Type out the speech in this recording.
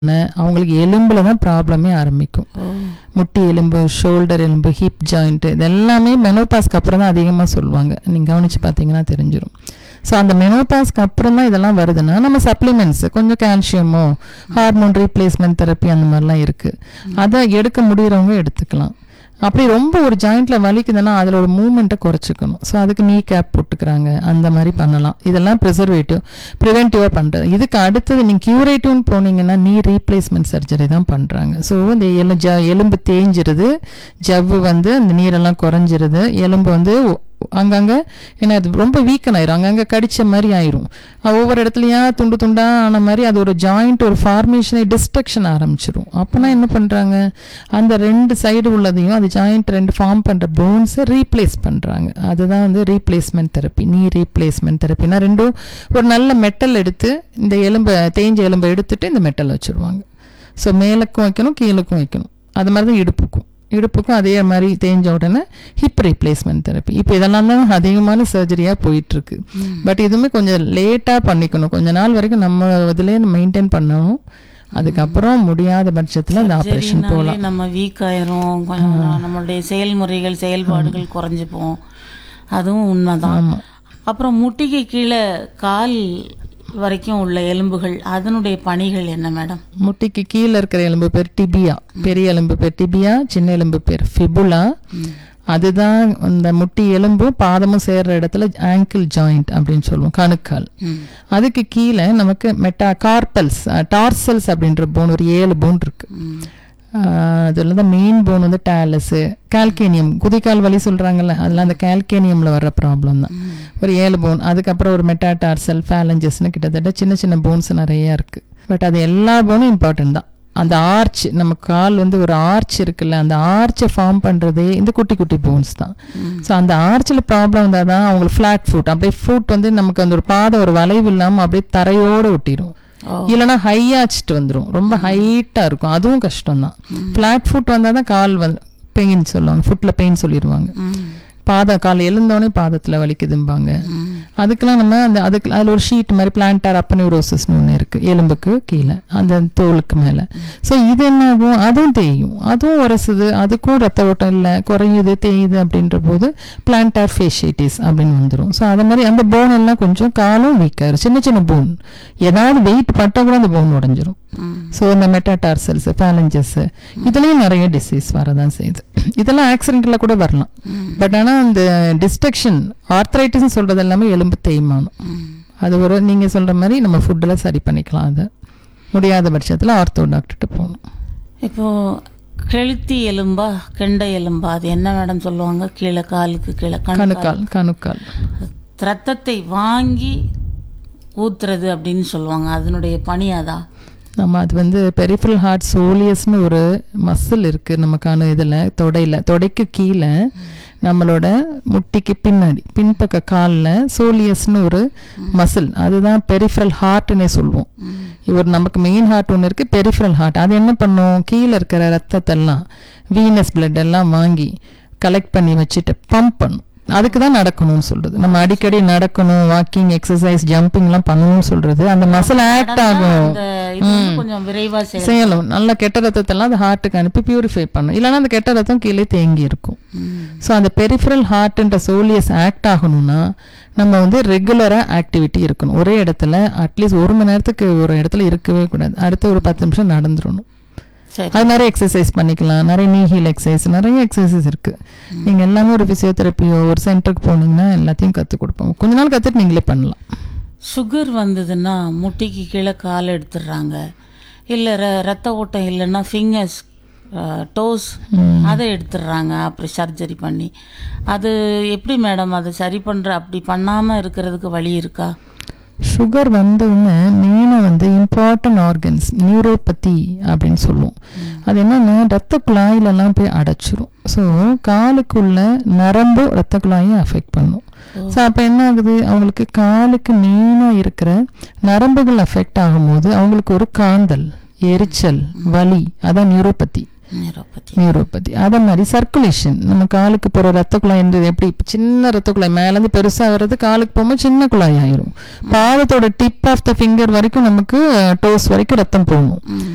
அவங்களுக்கு எலும்பில் தான் ப்ராப்ளமே ஆரம்பிக்கும். முட்டி எலும்பு, ஷோல்டர் எலும்பு, ஹிப் ஜாயிண்ட்டு இது எல்லாமே மெனோபாஸ்க்கு அப்புறம் தான் அதிகமாக சொல்லுவாங்க. நீங்கள் கவனித்து பார்த்தீங்கன்னா தெரிஞ்சிடும். ஸோ அந்த மெனோபாஸ்க்கு அப்புறம் தான் இதெல்லாம் வருதுன்னா நம்ம சப்ளிமெண்ட்ஸு கொஞ்சம் கால்சியமோ ஹார்மோன் ரீப்ளேஸ்மெண்ட் தெரப்பி அந்த மாதிரிலாம் இருக்குது. அதை எடுக்க முடிகிறவங்க எடுத்துக்கலாம். அப்படி ரொம்ப ஒரு ஜாயிண்ட்டில் வலிக்குதுன்னா அதில் ஒரு மூமெண்ட்டை குறைச்சிக்கணும். ஸோ அதுக்கு நீ கேப் போட்டுக்கிறாங்க, அந்த மாதிரி பண்ணலாம். இதெல்லாம் ப்ரிவென்டிவாக பண்ணுறது. இதுக்கு அடுத்தது நீங்கள் க்யூரேட்டிவ்னு போனீங்கன்னா நீ ரீப்ளேஸ்மெண்ட் சர்ஜரி தான் பண்ணுறாங்க. ஸோ இந்த எலும்பு தேஞ்சிருது, ஜவ்வு வந்து அந்த நீரெல்லாம் குறைஞ்சிருது, எலும்பு வந்து அங்கங்கே ஏன்னா அது ரொம்ப வீக்கன் ஆயிரும், அங்கங்கே கடித்த மாதிரி ஆயிரும், ஒவ்வொரு இடத்துலையா துண்டு துண்டாக ஆன மாதிரி அது ஒரு ஜாயிண்ட் ஒரு ஃபார்மேஷனை டிஸ்ட்ரக்ஷன் ஆரம்பிச்சிடும். அப்போனா என்ன பண்ணுறாங்க, அந்த ரெண்டு சைடு உள்ளதையும் அது ஜாயிண்ட் ரெண்டு ஃபார்ம் பண்ணுற போன்ஸை ரீப்ளேஸ் பண்ணுறாங்க. அதுதான் வந்து ரீப்ளேஸ்மெண்ட் தெரப்பி, நீ ரீப்ளேஸ்மெண்ட் தெரப்பினா ரெண்டும் ஒரு நல்ல மெட்டல் எடுத்து இந்த எலும்பை தேஞ்ச எலும்பை எடுத்துட்டு இந்த மெட்டல் வச்சுருவாங்க. ஸோ மேலுக்கும் வைக்கணும், கீழுக்கும் வைக்கணும். அது மாதிரி தான் இடுப்புக்கும் அதே மாதிரி தேஞ்ச உடனே ஹிப் ரீப்ளேஸ்மெண்ட் தெரப்பி. இப்போ இதெல்லாம் தான் அதிகமான சர்ஜரியாக போயிட்டுருக்கு. பட் இதுவுமே கொஞ்சம் லேட்டாக பண்ணிக்கணும், கொஞ்ச நாள் வரைக்கும் நம்ம இதிலே மெயின்டைன் பண்ணணும். அதுக்கப்புறம் முடியாத பட்சத்தில் அந்த ஆப்ரேஷன் போகலாம். நம்ம வீக் ஆயிரும், நம்மளுடைய செயல்முறைகள் செயல்பாடுகள் குறைஞ்சிப்போம், அதுவும் உண்மைதான். அப்புறம் முட்டிக்கு கீழே கால் வரைக்கும் உள்ள எலும்புகள் அதனுடைய பணிகள் என்ன மேடம்? முட்டிக்கு கீழே இருக்கிற எலும்பு பேர் டிபியா, பெரிய எலும்பு பேர் டிபியா, சின்ன எலும்பு பேர் ஃபிபுலா. அதுதான் இந்த முட்டி எலும்பும் பாதமும் சேர்ற இடத்துல ஆங்கிள் ஜாயிண்ட் அப்படின்னு சொல்லுவோம், கணுக்கால். அதுக்கு கீழே நமக்கு கார்பல்ஸ், டார்சல்ஸ் அப்படின்ற போன் ஒரு 7 போன் இருக்கு. அதில் தான் மெயின் போன் வந்து டாலஸு, கால்கேனியம், குதிக்கால் வலி சொல்கிறாங்கல்ல, அதெல்லாம் அந்த கால்கேனியமில் வர்ற ப்ராப்ளம் தான். ஒரு 7 போன். அதுக்கப்புறம் ஒரு மெட்டாடார்சல், ஃபேலஞ்சஸ்னு கிட்டத்தட்ட சின்ன சின்ன போன்ஸ் நிறையா இருக்குது. பட் அது எல்லா போனும் இம்பார்ட்டன்ட் தான். அந்த ஆர்ச், நம்ம கால் வந்து ஒரு ஆர்ச் இருக்குல்ல, அந்த ஆர்ச்சை ஃபார்ம் பண்ணுறதே இந்த குட்டி குட்டி போன்ஸ் தான். ஸோ அந்த ஆர்ச்சில் ப்ராப்ளம் இருந்தால் தான் அவங்களுக்கு ஃப்ளாட் ஃபுட், அப்படியே ஃபுட் வந்து நமக்கு அந்த ஒரு பாதை ஒரு வளைவு இல்லாமல் அப்படியே தரையோடு ஒட்டிடும். இல்லைன்னா ஹையாச்சிட்டு வந்துடும், ரொம்ப ஹைட்டாக இருக்கும், அதுவும் கஷ்டம்தான். ஃப்ளாட் ஃபுட் வந்தால் தான் கால் வந்து பெயின் சொல்லுவாங்க, ஃபுட்டில் பெயின் சொல்லிடுவாங்க. கால் எழுந்தோடனே பாதத்தில் வலிக்குதும்பாங்க. அதுக்கெல்லாம் நம்ம அதில் ஒரு ஷீட் மாதிரி பிளான்டார் அப்பனியூரோசிஸ்னு ஒன்று இருக்குது எலும்புக்கு கீழே அந்த தோலுக்கு மேலே. ஸோ இது என்ன ஆகும், அதுவும் தேயும், அதுவும் உரசுது, அதுக்கும் ரத்த ஓட்டம் இல்லை, குறையுது, தேயுது. அப்படின்ற போது பிளான்டார் ஃபேஷியைட்டிஸ் அப்படின்னு வந்துடும். ஸோ அது மாதிரி அந்த போன் எல்லாம் கொஞ்சம் காலும் வீக்காயிரும். சின்ன சின்ன போன் ஏதாவது வெயிட் பட்டால் கூட அந்த போன் உடஞ்சிரும். ஸோ இந்த மெட்டாடார்சல்ஸ், ஃபேலஞ்சஸ் இதுலேயும் நிறைய டிசீஸ் வரதான் செய்யுது. இதெல்லாம் ஆக்சிடென்ட்டில் கூட வரலாம். பட் ஆனால் அந்த டிஸ்ட்ரக்ஷன், ஆர்த்ரைட்டிஸ் சொல்கிறது எல்லாமே எலும்பு தேய்மானம். அது ஒரு நீங்கள் சொல்கிற மாதிரி நம்ம ஃபுட்டில் சரி பண்ணிக்கலாம். அது முடியாத பட்சத்தில் ஆர்த்தோ டாக்டர்கிட்ட போகணும். இப்போது கெளுத்தி எலும்பா கெண்டை எலும்பா அது என்ன மேடம் சொல்லுவாங்க? கீழே காலுக்கு கீழே கணுக்கால் ரத்தத்தை வாங்கி ஊத்துறது அப்படின்னு சொல்லுவாங்க. அதனுடைய பணி அதான். நம்ம அது வந்து பெரிஃபரல் ஹார்ட் சோலியஸ்னு ஒரு மசில் இருக்குது நமக்கான இதில் தொடைக்கு கீழே நம்மளோட முட்டிக்கு பின்னாடி பின்பக்க காலில் சோலியஸ்னு ஒரு மசில், அதுதான் பெரிஃபரல் ஹார்ட்னே சொல்லுவோம். இவர் நமக்கு மெயின் ஹார்ட் ஒன்று இருக்குது, பெரிஃபரல் ஹார்ட். அது என்ன பண்ணும், கீழே இருக்கிற ரத்தத்தெல்லாம் வீனஸ் பிளட் எல்லாம் வாங்கி கலெக்ட் பண்ணி வச்சுட்டு பம்ப் பண்ணும். அதுக்கு தான் நடக்கணும்னு சொல்றது. நம்ம அடிக்கடி நடக்கணும், வாக்கிங், எக்ஸசைஸ், ஜம்பிங்லாம் பண்ணணும்னு சொல்றது. அந்த மசில் ஆக்ட் ஆகும், கொஞ்சம் விரைவாக செய்யணும். நல்ல கெட்ட ரத்தத்தெல்லாம் அந்த ஹார்ட்டுக்கு அனுப்பி பியூரிஃபை பண்ணும், இல்லைன்னா அந்த கெட்ட ரத்தம் கீழே தேங்கி இருக்கும். ஸோ அந்த பெரிஃபரல் ஹார்ட்ன்ற சோலியஸ் ஆக்ட் ஆகணும்னா நம்ம வந்து ரெகுலராக ஆக்டிவிட்டி இருக்கணும். ஒரே இடத்துல அட்லீஸ்ட் 1 மணி நேரத்துக்கு ஒரு இடத்துல இருக்கவே கூடாது. அடுத்த ஒரு 10 நிமிஷம் நடந்துடணும். அது நிறைய எக்ஸசைஸ் பண்ணிக்கலாம், நிறைய நீ ஹீல் எக்ஸசைஸ், நிறைய எக்ஸசைஸ் இருக்குது. நீங்கள் எல்லாமே ஒரு ஃபிசியோதெரப்பியோ ஒரு சென்டருக்கு போனீங்கன்னா எல்லாத்தையும் கற்றுக் கொடுப்போம். கொஞ்ச நாள் கற்றுட்டு நீங்களே பண்ணலாம். சுகர் வந்ததுன்னா முட்டிக்கு கீழே கால் எடுத்துடுறாங்க, இல்லை ரத்த ஓட்டம் இல்லைன்னா ஃபிங்கர்ஸ், டோஸ் அதை எடுத்துடுறாங்க அப்புறம் சர்ஜரி பண்ணி. அது எப்படி மேடம் அது சரி பண்ணுற, அப்படி பண்ணாமல் இருக்கிறதுக்கு வழி இருக்கா? சுகர் வந்தவுடனே மெயினாக வந்து இம்பார்ட்டன்ட் ஆர்கன்ஸ் நியூரோபதி அப்படின்னு சொல்லுவோம். அது என்னென்னா ரத்த குழாயிலெல்லாம் போய் அடைச்சிரும். ஸோ காலுக்குள்ள நரம்பு ரத்த குழாயும் அஃபெக்ட் பண்ணும். ஸோ அப்போ என்ன ஆகுது, அவங்களுக்கு காலுக்கு மெயினாக இருக்கிற நரம்புகள் அஃபெக்ட் ஆகும்போது அவங்களுக்கு ஒரு காந்தல், எரிச்சல், வலி, அதான் நியூரோபதி. அதே மாதிரி சர்க்குலேஷன், நம்ம காலுக்கு போகிற ரத்த குழாய் எப்படி சின்ன ரத்த குழாய் மேலேருந்து பெருசாக வர்றது, காலுக்கு போகும்போது சின்ன குழாய் ஆயிரும். பாதத்தோட டிப் ஆஃப் த ஃபிங்கர் வரைக்கும் நமக்கு டோஸ் வரைக்கும் ரத்தம் போகணும்.